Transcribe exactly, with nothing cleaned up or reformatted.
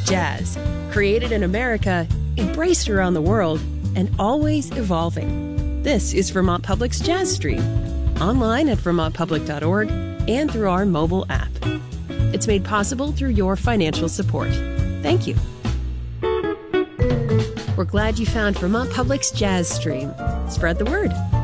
jazz, created in America, embraced around the world, and always evolving. This is Vermont Public's Jazz Stream, online at vermont public dot org and through our mobile app. It's made possible through your financial support. Thank you. We're glad you found Vermont Public's Jazz Stream. Spread the word.